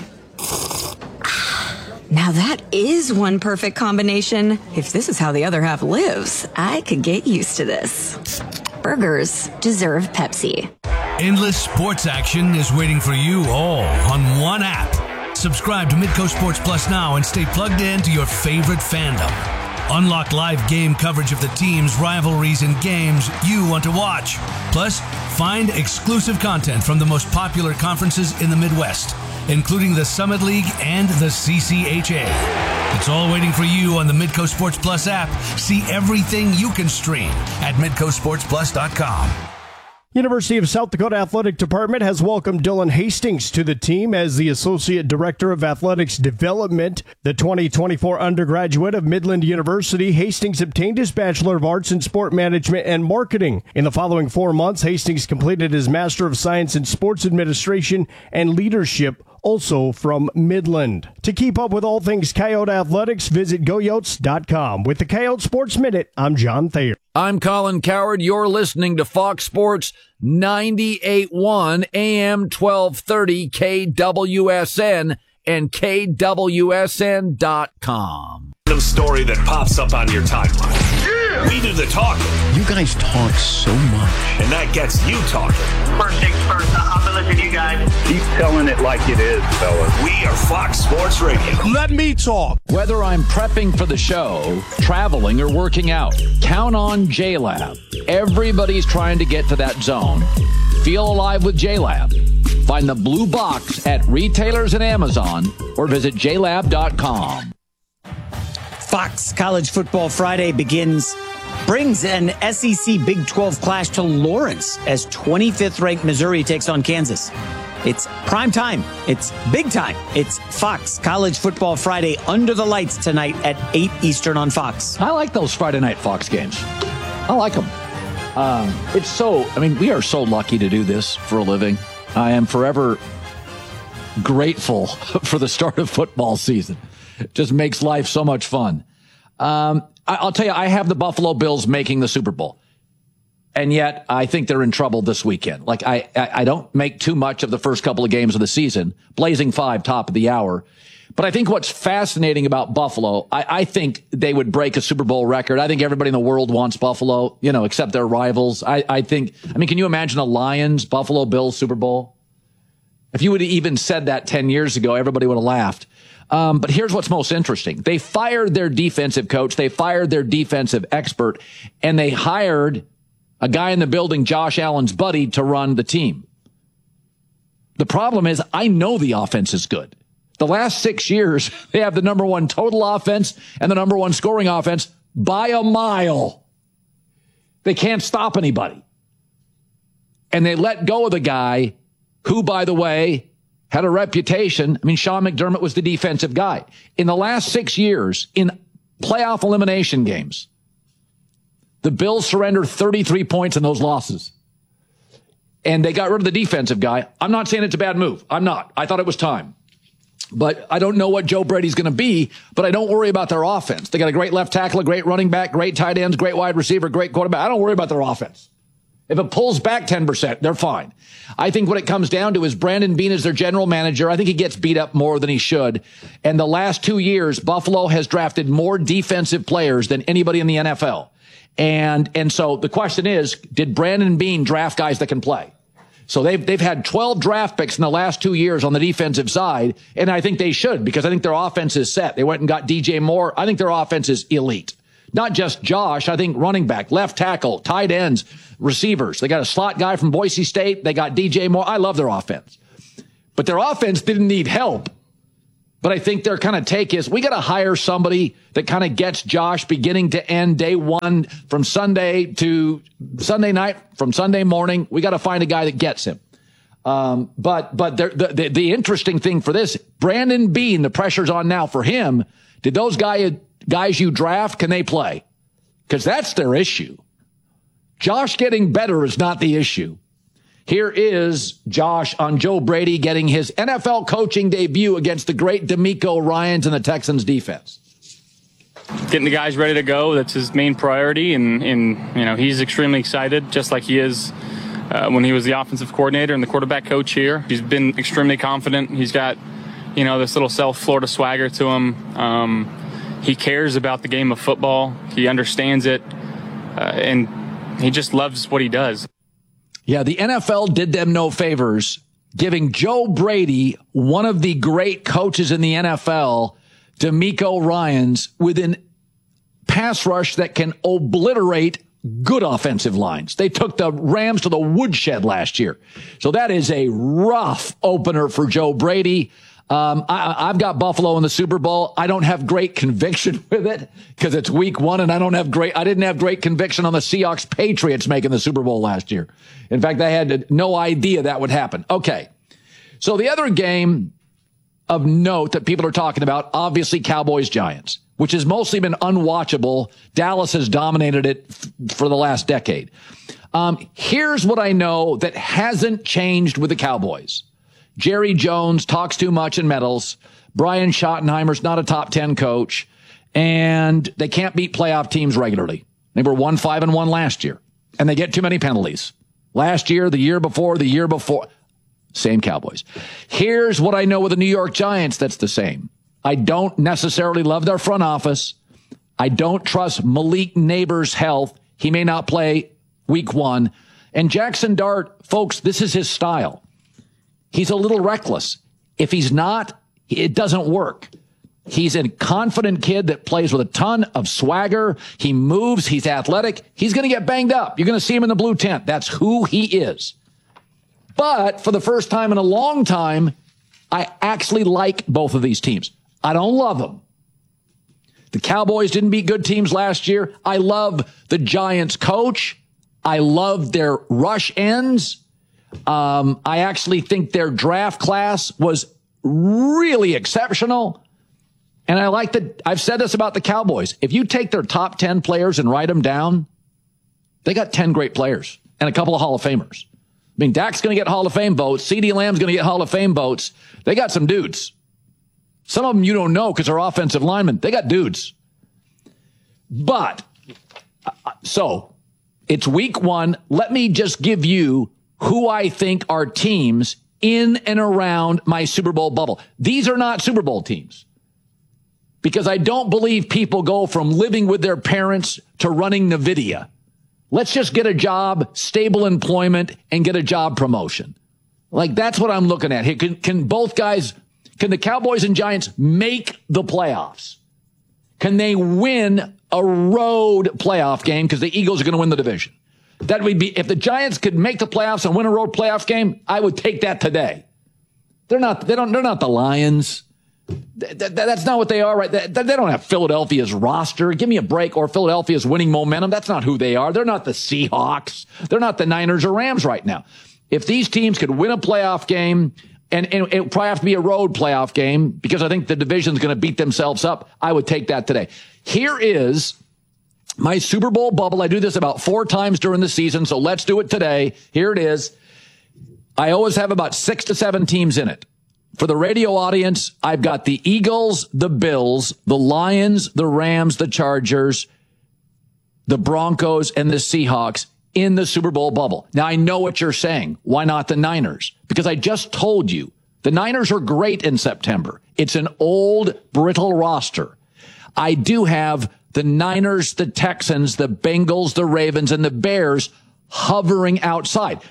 Now that is one perfect combination. If this is how the other half lives, I could get used to this. Burgers deserve Pepsi. Endless sports action is waiting for you all on one app. Subscribe to Midco Sports Plus now and stay plugged in to your favorite fandom. Unlock live game coverage of the teams, rivalries, and games you want to watch. Plus, find exclusive content from the most popular conferences in the Midwest, including the Summit League and the CCHA. It's all waiting for you on the Midco Sports Plus app. See everything you can stream at MidcoSportsPlus.com. University of South Dakota Athletic Department has welcomed Dylan Hastings to the team as the Associate Director of Athletics Development. The 2024 undergraduate of Midland University, Hastings obtained his Bachelor of Arts in Sport Management and Marketing. In the following 4 months, Hastings completed his Master of Science in Sports Administration and Leadership, also from Midland. To keep up with all things Coyote Athletics, visit GoYotes.com. With the Coyote Sports Minute, I'm John Thayer. I'm Colin Coward. You're listening to Fox Sports 98.1 AM 1230 KWSN and KWSN.com. The story that pops up on your timeline. Yeah! We do the talking. You guys talk so much. And that gets you talking. First things first, I'm going to listen to you guys. Keep telling it like it is, fellas. We are Fox Sports Radio. Let me talk. Whether I'm prepping for the show, traveling, or working out, count on JLab. Everybody's trying to get to that zone. Feel alive with JLab. Find the blue box at retailers and Amazon or visit JLab.com. Fox College Football Friday brings an SEC Big 12 clash to Lawrence as 25th ranked Missouri takes on Kansas. It's prime time. It's big time. It's Fox College Football Friday under the lights tonight at 8 Eastern on Fox. I like those Friday night Fox games. I like them. We are so lucky to do this for a living. I am forever grateful for the start of football season. It just makes life so much fun. I'll tell you, I have the Buffalo Bills making the Super Bowl. And yet I think they're in trouble this weekend. Like I don't make too much of the first couple of games of the season. Blazing 5, top of the hour. But I think what's fascinating about Buffalo, I think they would break a Super Bowl record. I think everybody in the world wants Buffalo, except their rivals. Can you imagine a Lions, Buffalo Bills Super Bowl? If you would have even said that 10 years ago, everybody would have laughed. But here's what's most interesting. They fired their defensive coach. They fired their defensive expert, and they hired a guy in the building, Josh Allen's buddy, to run the team. The problem is I know the offense is good. The last 6 years, they have the number 1 total offense and the number 1 scoring offense by a mile. They can't stop anybody. And they let go of the guy who, by the way, had a reputation. Sean McDermott was the defensive guy. In the last 6 years, in playoff elimination games, the Bills surrendered 33 points in those losses. And they got rid of the defensive guy. I'm not saying it's a bad move. I'm not. I thought it was time. But I don't know what Joe Brady's going to be, but I don't worry about their offense. They got a great left tackle, a great running back, great tight ends, great wide receiver, great quarterback. I don't worry about their offense. If it pulls back 10%, they're fine. I think what it comes down to is Brandon Beane is their general manager. I think he gets beat up more than he should. And the last 2 years, Buffalo has drafted more defensive players than anybody in the NFL. And so the question is, did Brandon Beane draft guys that can play? So they've had 12 draft picks in the last 2 years on the defensive side, and I think they should, because I think their offense is set. They went and got DJ Moore. I think their offense is elite. Not just Josh. I think running back, left tackle, tight ends, receivers. They got a slot guy from Boise State. They got DJ Moore. I love their offense. But their offense didn't need help. But I think their kind of take is, we got to hire somebody that kind of gets Josh beginning to end, day one, from Sunday to Sunday night, from Sunday morning. We got to find a guy that gets him. But the interesting thing for this, Brandon Beane, the pressure's on now for him. Did those guys you draft, can they play? Because that's their issue. Josh getting better is not the issue. Here is Josh on Joe Brady getting his NFL coaching debut against the great DeMeco Ryans and the Texans defense. Getting the guys ready to go, that's his main priority, and you know, he's extremely excited, just like he is when he was the offensive coordinator and the quarterback coach here. He's been extremely confident. He's got, you know, this little South Florida swagger to him. He cares about the game of football. He understands it, and he just loves what he does. Yeah, the NFL did them no favors, giving Joe Brady, one of the great coaches in the NFL, DeMeco Ryans, with an pass rush that can obliterate good offensive lines. They took the Rams to the woodshed last year. So that is a rough opener for Joe Brady. I've got Buffalo in the Super Bowl. I don't have great conviction with it because it's week one, and I didn't have great conviction on the Seahawks Patriots making the Super Bowl last year. In fact, I had no idea that would happen. Okay. So the other game of note that people are talking about, obviously Cowboys Giants, which has mostly been unwatchable. Dallas has dominated it for the last decade. Here's what I know that hasn't changed with the Cowboys. Jerry Jones talks too much and meddles. Brian Schottenheimer's not a top 10 coach, and they can't beat playoff teams regularly. They were 1-5-1 last year, and they get too many penalties. Last year, the year before, same Cowboys. Here's what I know with the New York Giants that's the same. I don't necessarily love their front office. I don't trust Malik Neighbors' health. He may not play week one. And Jackson Dart, folks, this is his style. He's a little reckless. If he's not, it doesn't work. He's a confident kid that plays with a ton of swagger. He moves. He's athletic. He's going to get banged up. You're going to see him in the blue tent. That's who he is. But for the first time in a long time, I actually like both of these teams. I don't love them. The Cowboys didn't beat good teams last year. I love the Giants coach. I love their rush ends. I actually think their draft class was really exceptional. And I like that. I've said this about the Cowboys. If you take their top 10 players and write them down, they got 10 great players and a couple of Hall of Famers. I mean, Dak's going to get Hall of Fame votes. CeeDee Lamb's going to get Hall of Fame votes. They got some dudes. Some of them you don't know because they're offensive linemen. They got dudes. But, so, it's week one. Let me just give you who I think are teams in and around my Super Bowl bubble. These are not Super Bowl teams because I don't believe people go from living with their parents to running NVIDIA. Let's just get a job, stable employment, and get a job promotion. Like, that's what I'm looking at here. Can both guys, can the Cowboys and Giants make the playoffs? Can they win a road playoff game because the Eagles are going to win the division? That would be, if the Giants could make the playoffs and win a road playoff game, I would take that today. They're not the Lions. That's not what they are, right? They don't have Philadelphia's roster. Give me a break. Or Philadelphia's winning momentum. That's not who they are. They're not the Seahawks. They're not the Niners or Rams right now. If these teams could win a playoff game, and it would probably have to be a road playoff game because I think the division's going to beat themselves up, I would take that today. Here is my Super Bowl bubble. I do this about 4 times during the season, so let's do it today. Here it is. I always have about 6 to 7 teams in it. For the radio audience, I've got the Eagles, the Bills, the Lions, the Rams, the Chargers, the Broncos, and the Seahawks in the Super Bowl bubble. Now, I know what you're saying. Why not the Niners? Because I just told you, the Niners are great in September. It's an old, brittle roster. I do have the Niners, the Texans, the Bengals, the Ravens, and the Bears hovering outside.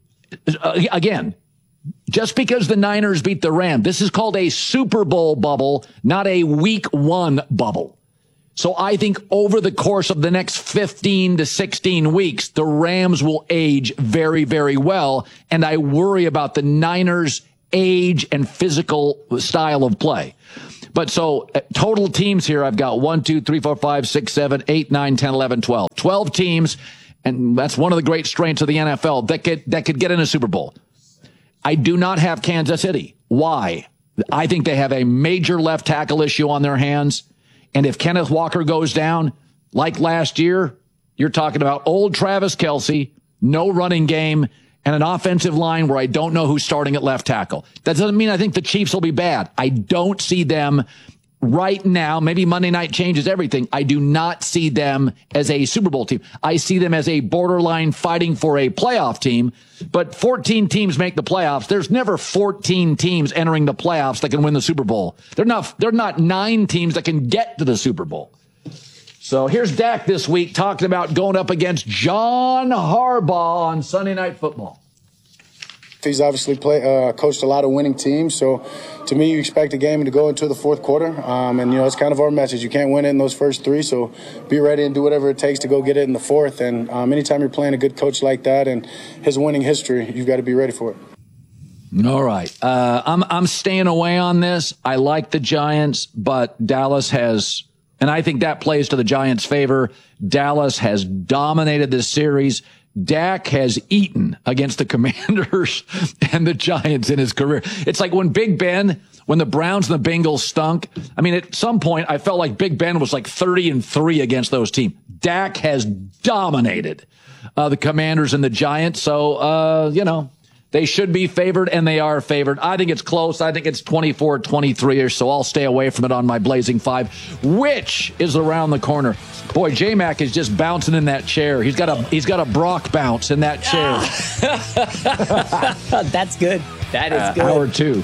Again, just because the Niners beat the Rams, this is called a Super Bowl bubble, not a week one bubble. So I think over the course of the next 15 to 16 weeks, the Rams will age very, very well. And I worry about the Niners' age and physical style of play. But so total teams here, I've got 1, 2, 3, 4, 5, 6, 7, 8, 9, 10, 11, 12. 12 teams. And that's one of the great strengths of the NFL that could get in a Super Bowl. I do not have Kansas City. Why? I think they have a major left tackle issue on their hands. And if Kenneth Walker goes down, like last year, you're talking about old Travis Kelce, no running game, and an offensive line where I don't know who's starting at left tackle. That doesn't mean I think the Chiefs will be bad. I don't see them right now. Maybe Monday night changes everything. I do not see them as a Super Bowl team. I see them as a borderline fighting for a playoff team. But 14 teams make the playoffs. There's never 14 teams entering the playoffs that can win the Super Bowl. They're not 9 teams that can get to the Super Bowl. So here's Dak this week talking about going up against John Harbaugh on Sunday Night Football. He's obviously coached a lot of winning teams, so to me, you expect a game to go into the fourth quarter, and it's kind of our message. You can't win it in those first 3, so be ready and do whatever it takes to go get it in the fourth. And anytime you're playing a good coach like that and his winning history, you've got to be ready for it. All right, I'm staying away on this. I like the Giants, but Dallas has. And I think that plays to the Giants' favor. Dallas has dominated this series. Dak has eaten against the Commanders and the Giants in his career. It's like when Big Ben, when the Browns and the Bengals stunk. I mean, at some point, I felt like Big Ben was like 30-3 against those teams. Dak has dominated the Commanders and the Giants. So, they should be favored, and they are favored. I think it's close. I think it's 24-23, so I'll stay away from it on my Blazing 5, which is around the corner. Boy, J-Mac is just bouncing in that chair. He's got a Brock bounce in that chair. That's good. That is good. Hour 2.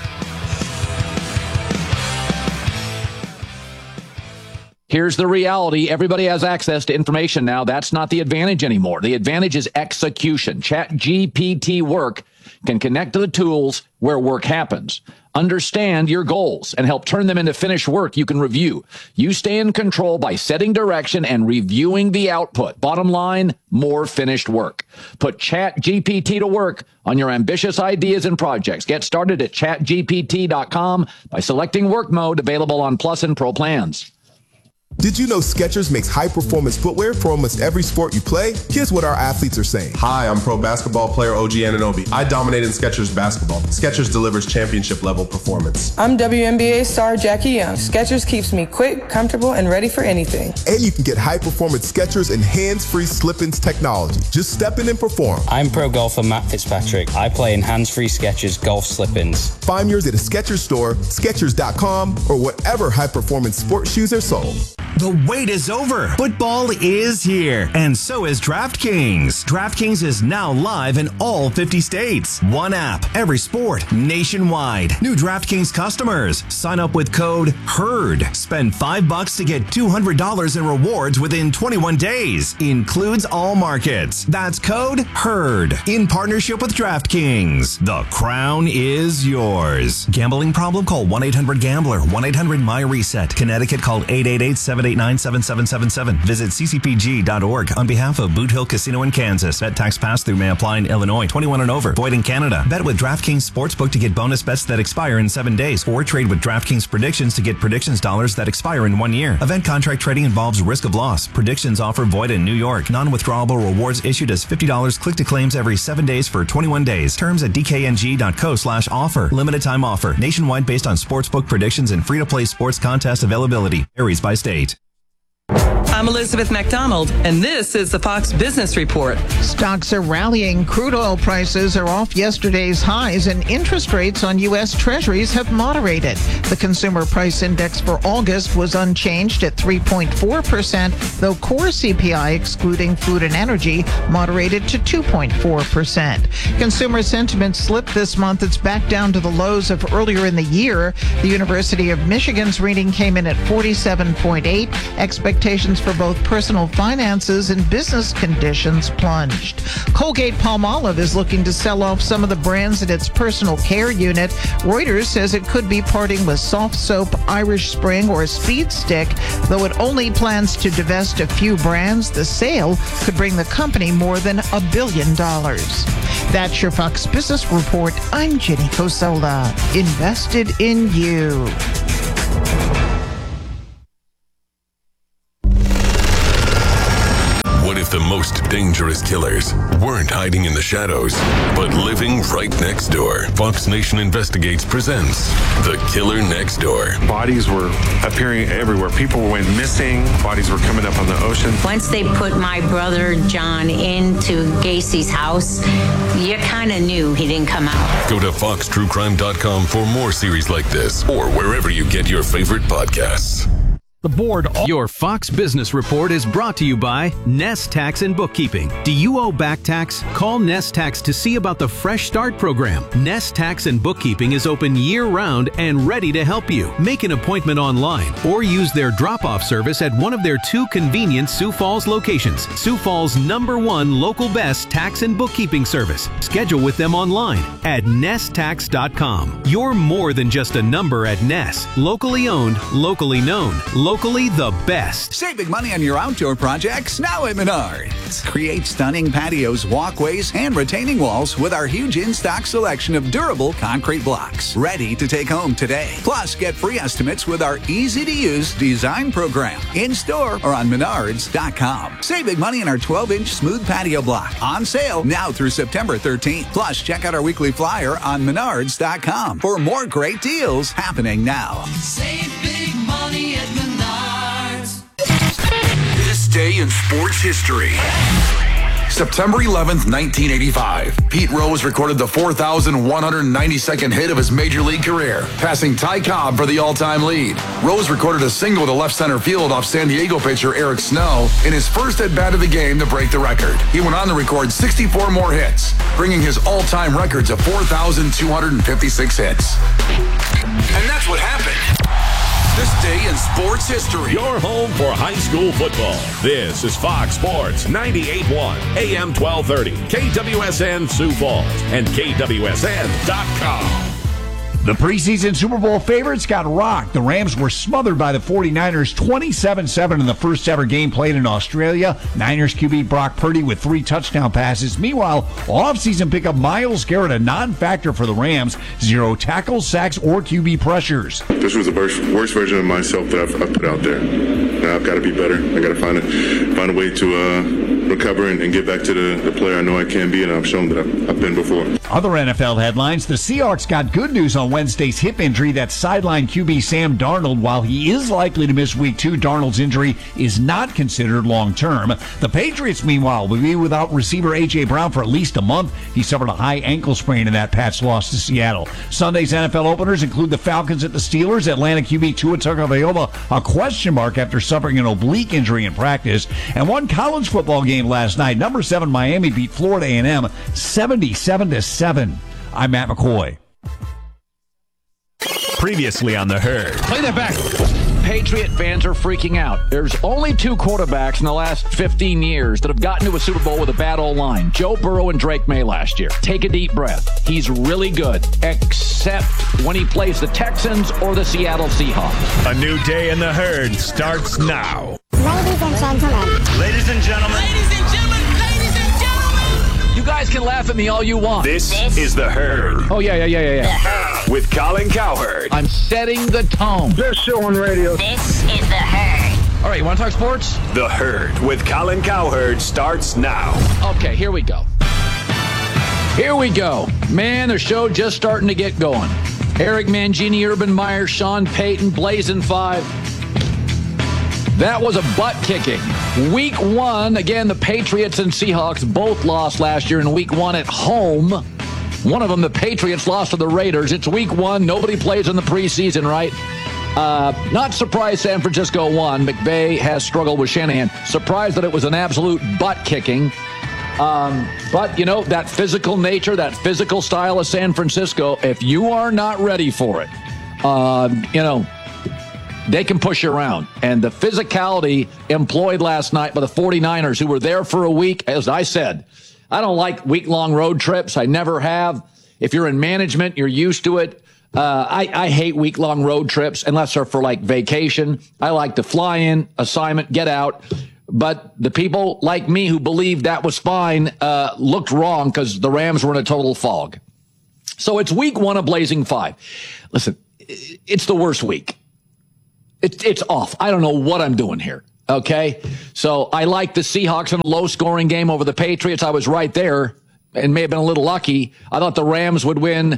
Here's the reality. Everybody has access to information now. That's not the advantage anymore. The advantage is execution. ChatGPT Work can connect to the tools where work happens. Understand your goals and help turn them into finished work you can review. You stay in control by setting direction and reviewing the output. Bottom line, more finished work. Put ChatGPT to work on your ambitious ideas and projects. Get started at chatgpt.com by selecting work mode, available on Plus and Pro plans. Did you know Skechers makes high-performance footwear for almost every sport you play? Here's what our athletes are saying. Hi, I'm pro basketball player OG Anunoby. I dominate in Skechers basketball. Skechers delivers championship-level performance. I'm WNBA star Jackie Young. Skechers keeps me quick, comfortable, and ready for anything. And you can get high-performance Skechers and hands-free slip-ins technology. Just step in and perform. I'm pro golfer Matt Fitzpatrick. I play in hands-free Skechers golf slip-ins. Find yours at a Skechers store, Skechers.com, or whatever high-performance sports shoes are sold. The wait is over. Football is here, and so is DraftKings. DraftKings is now live in all 50 states. One app, every sport, nationwide. New DraftKings customers, sign up with code HERD. Spend $5 to get $200 in rewards within 21 days. Includes all markets. That's code HERD. In partnership with DraftKings. The crown is yours. Gambling problem? Call 1-800-GAMBLER. 1-800-MY-RESET. Connecticut, call 888-789-7777. Visit ccpg.org on behalf of Boot Hill Casino in Kansas. Bet tax pass-through may apply in Illinois. 21 and over. Void in Canada. Bet with DraftKings Sportsbook to get bonus bets that expire in 7 days. Or trade with DraftKings Predictions to get predictions dollars that expire in 1 year. Event contract trading involves risk of loss. Predictions offer void in New York. Non-withdrawable rewards issued as $50 click to claims every 7 days for 21 days. Terms at dkng.co/offer. Limited time offer. Nationwide based on sportsbook predictions and free-to-play sports contest availability. Varies by state. I'm Elizabeth McDonald, and this is the Fox Business Report. Stocks are rallying. Crude oil prices are off yesterday's highs, and interest rates on U.S. Treasuries have moderated. The Consumer Price Index for August was unchanged at 3.4%, though core CPI, excluding food and energy, moderated to 2.4%. Consumer sentiment slipped this month. It's back down to the lows of earlier in the year. The University of Michigan's reading came in at 47.8. Expectations for both personal finances and business conditions plunged. Colgate-Palmolive is looking to sell off some of the brands in its personal care unit. Reuters says it could be parting with Soft Soap, Irish Spring, or Speed Stick. Though it only plans to divest a few brands, the sale could bring the company more than $1 billion. That's your Fox Business Report. I'm Jenny Cosola. Invested in you. What if the most dangerous killers weren't hiding in the shadows, but living right next door? Fox Nation Investigates presents The Killer Next Door. Bodies were appearing everywhere. People went missing. Bodies were coming up on the ocean. Once they put my brother John into Gacy's house, you kind of knew he didn't come out. Go to foxtruecrime.com for more series like this, or wherever you get your favorite podcasts. The board. Your Fox Business Report is brought to you by Nest Tax and Bookkeeping. Do you owe back tax? Call Nest Tax to see about the Fresh Start program. Nest Tax and Bookkeeping is open year-round and ready to help you. Make an appointment online or use their drop-off service at one of their 2 convenient Sioux Falls locations. Sioux Falls' #1 local best tax and bookkeeping service. Schedule with them online at nesttax.com. You're more than just a number at Nest. Locally owned, locally known, locally the best. Save big money on your outdoor projects now at Menards. Create stunning patios, walkways, and retaining walls with our huge in-stock selection of durable concrete blocks. Ready to take home today. Plus, get free estimates with our easy-to-use design program. In-store or on Menards.com. Save big money on our 12-inch smooth patio block. On sale now through September 13th. Plus, check out our weekly flyer on Menards.com for more great deals happening now. Save big money at Menards. This day in sports history. September 11th, 1985. Pete Rose recorded the 4,192nd hit of his major league career, passing Ty Cobb for the all-time lead. Rose recorded a single to left center field off San Diego pitcher Eric Snow in his first at-bat of the game to break the record. He went on to record 64 more hits, bringing his all-time record to 4,256 hits. And that's what happened. This day in sports history. Your home for high school football. This is Fox Sports 98.1 AM 1230 KWSN Sioux Falls and KWSN.com. The preseason Super Bowl favorites got rocked. The Rams were smothered by the 49ers 27-7 in the first ever game played in Australia. Niners QB Brock Purdy with 3 touchdown passes. Meanwhile, offseason pickup Myles Garrett, a non-factor for the Rams. 0 tackles, sacks, or QB pressures. This was the worst version of myself that I've put out there. Now I've got to be better. I got to find a way to recover and get back to the player I know I can be, and I've shown that I've been before. Other NFL headlines. The Seahawks got good news on Wednesday's hip injury that sidelined QB Sam Darnold. While he is likely to miss Week 2, Darnold's injury is not considered long-term. The Patriots, meanwhile, will be without receiver A.J. Brown for at least a month. He suffered a high ankle sprain in that Pats loss to Seattle. Sunday's NFL openers include the Falcons at the Steelers. Atlanta QB Tua Tagovailoa, a question mark after suffering an oblique injury in practice. And one college football game last night. Number 7 Miami beat Florida A&M 77-7. I'm Matt McCoy. Previously on The Herd. Play that back. Patriot fans are freaking out. There's only 2 quarterbacks in the last 15 years that have gotten to a Super Bowl with a bad O-line. Joe Burrow and Drake May last year. Take a deep breath. He's really good, except when he plays the Texans or the Seattle Seahawks. A new day in The Herd starts now. Ladies and gentlemen. Ladies and gentlemen. Ladies and gentlemen. Ladies and gentlemen. You guys can laugh at me all you want. This is The Herd. Oh, yeah. With Colin Cowherd. I'm setting the tone. Best show on radio. This is The Herd. All right, you want to talk sports? The Herd with Colin Cowherd starts now. Okay, here we go. Man, the show just starting to get going. Eric Mangini, Urban Meyer, Sean Payton, Blazing 5. That was a butt kicking. Week 1, again, the Patriots and Seahawks both lost last year in Week 1 at home. One of them, the Patriots, lost to the Raiders. It's Week 1. Nobody plays in the preseason, right? Not surprised San Francisco won. McVay has struggled with Shanahan. Surprised that it was an absolute butt kicking. But, you know, that physical nature, that physical style of San Francisco, if you are not ready for it, you know, they can push you around. And the physicality employed last night by the 49ers, who were there for a week, as I said, I don't like week-long road trips. I never have. If you're in management, you're used to it. I hate week-long road trips unless they're for, like, vacation. I like to fly in, assignment, get out. But the people like me who believed that was fine looked wrong because the Rams were in a total fog. So it's Week 1 of Blazing 5. Listen, it's the worst week. It's off. I don't know what I'm doing here. Okay. So I like the Seahawks in a low scoring game over the Patriots. I was right there and may have been a little lucky. I thought the Rams would win,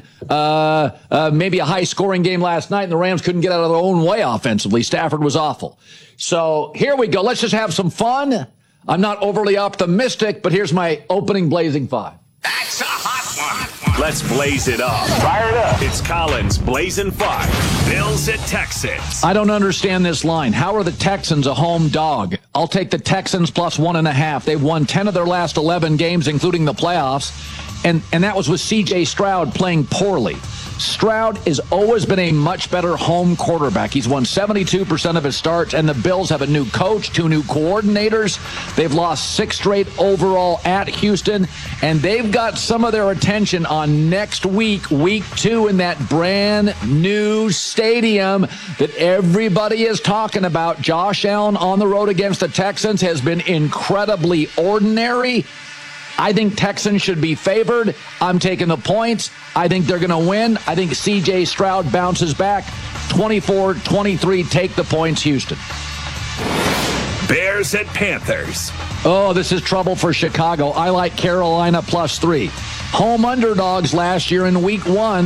maybe a high scoring game last night, and the Rams couldn't get out of their own way offensively. Stafford was awful. So here we go. Let's just have some fun. I'm not overly optimistic, but here's my opening Blazing 5. That's a hot one. Let's blaze it up. Fire it up. It's Collins Blazing 5. Bills at Texans. I don't understand this line. How are the Texans a home dog? I'll take the Texans plus 1.5. They've won 10 of their last 11 games, including the playoffs. And that was with C.J. Stroud playing poorly. Stroud has always been a much better home quarterback. He's won 72% of his starts, and the Bills have a new coach, 2 new coordinators. They've lost 6 straight overall at Houston, and they've got some of their attention on next week, Week 2, in that brand new stadium that everybody is talking about. Josh Allen on the road against the Texans has been incredibly ordinary. I think Texans should be favored. I'm taking the points. I think they're going to win. I think C.J. Stroud bounces back. 24-23, take the points, Houston. Bears at Panthers. Oh, this is trouble for Chicago. I like Carolina plus 3. Home underdogs last year in Week 1,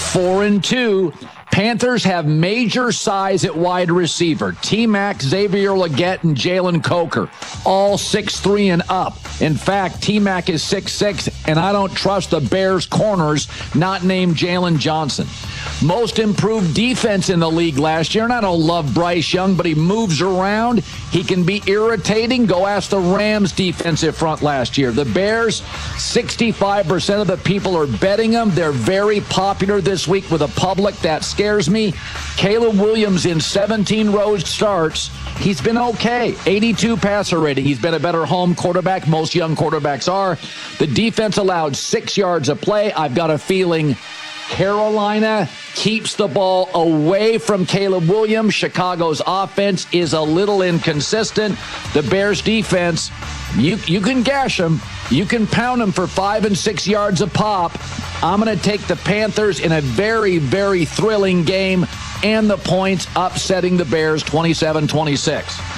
4-2. Panthers have major size at wide receiver. T-Mac, Xavier Legette, and Jalen Coker, all 6'3" and up. In fact, T-Mac is 6'6", and I don't trust the Bears' corners, not named Jalen Johnson. Most improved defense in the league last year, and I don't love Bryce Young, but he moves around. He can be irritating. Go ask the Rams' defensive front last year. The Bears, 65% of the people are betting them. They're very popular this week with the public. That scares me. Caleb Williams in 17 road starts. He's been okay. 82 passer rating. He's been a better home quarterback. Most young quarterbacks are. The defense allowed 6 yards of play. I've got a feeling Carolina keeps the ball away from Caleb Williams. Chicago's offense is a little inconsistent. The Bears defense, you can gash them. You can pound them for 5 and 6 yards a pop. I'm going to take the Panthers in a very, very thrilling game and the points, upsetting the Bears 27-26.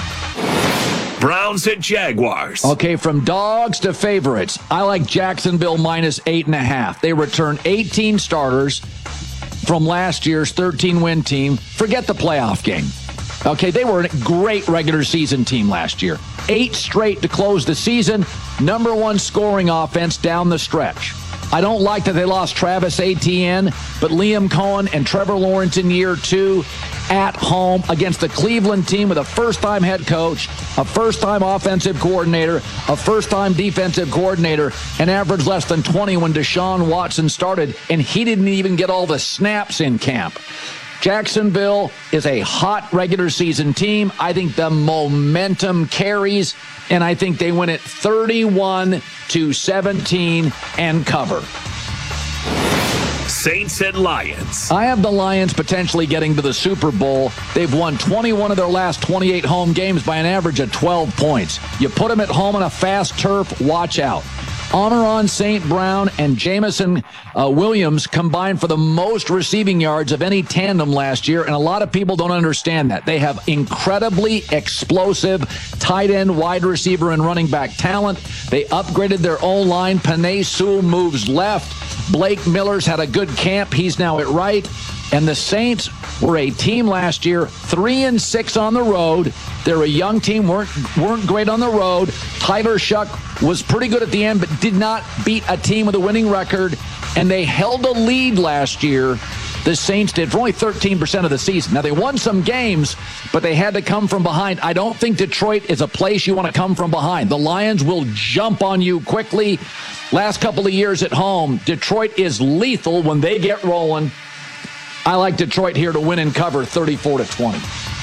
Browns at Jaguars. Okay, from dogs to favorites, I like Jacksonville minus 8.5. They return 18 starters from last year's 13-win team. Forget the playoff game. Okay, they were a great regular season team last year. 8 straight to close the season. Number 1 scoring offense down the stretch. I don't like that they lost Travis Etienne, but Liam Cohen and Trevor Lawrence in year 2 at home against the Cleveland team with a first-time head coach, a first-time offensive coordinator, a first-time defensive coordinator, and averaged less than 20 when Deshaun Watson started, and he didn't even get all the snaps in camp. Jacksonville is a hot regular season team. I think the momentum carries, and I think they win it 31-17 and cover. Saints at Lions. I have the Lions potentially getting to the Super Bowl. They've won 21 of their last 28 home games by an average of 12 points. You put them at home on a fast turf, watch out. Amon-Ra St. Brown and Jameson Williams combined for the most receiving yards of any tandem last year, and a lot of people don't understand that. They have incredibly explosive tight end, wide receiver, and running back talent. They upgraded their O-line. Penei Sewell moves left. Blake Miller's had a good camp. He's now at right. And the Saints were a team last year, 3-6 on the road. They're a young team, weren't great on the road. Tyler Shuck was pretty good at the end, but did not beat a team with a winning record. And they held a lead last year. The Saints did for only 13% of the season. Now, they won some games, but they had to come from behind. I don't think Detroit is a place you want to come from behind. The Lions will jump on you quickly. Last couple of years at home, Detroit is lethal when they get rolling. I like Detroit here to win and cover 34-20.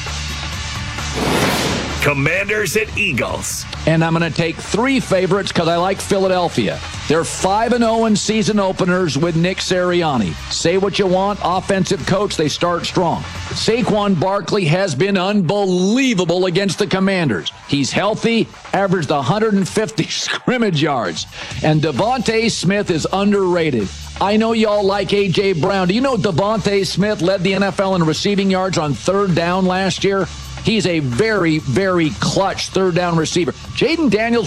Commanders at Eagles. And I'm going to take 3 favorites because I like Philadelphia. They're 5-0 in season openers with Nick Sirianni. Say what you want, offensive coach, they start strong. Saquon Barkley has been unbelievable against the Commanders. He's healthy, averaged 150 scrimmage yards. And Devontae Smith is underrated. I know y'all like A.J. Brown. Do you know Devontae Smith led the NFL in receiving yards on 3rd down last year? He's a very, very clutch 3rd down receiver. Jaden Daniels